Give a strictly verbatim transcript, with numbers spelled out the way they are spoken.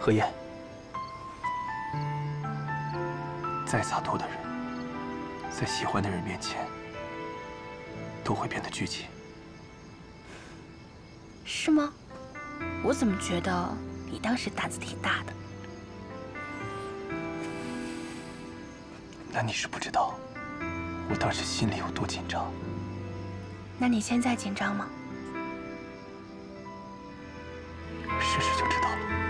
何言，再洒脱的人，在喜欢的人面前，都会变得拘谨。 是吗？我怎么觉得你当时胆子挺大的？ 那你是不知道，我当时心里有多紧张。 那你现在紧张吗？ 试试就知道了。